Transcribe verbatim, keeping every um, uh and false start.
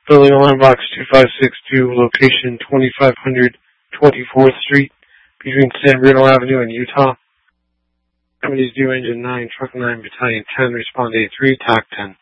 Building Alarm Box two five six two, location twenty-five hundred twenty-fourth Street, between San Bruno Avenue and Utah. Company's due engine nine, truck nine, battalion ten, respond eight three, T A C ten.